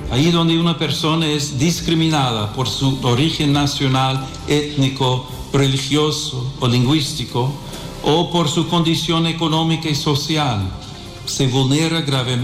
Ahí donde una persona es discriminada por su origen nacional, étnico, religioso o lingüístico, o por su condición económica y social, se vulnera gravemente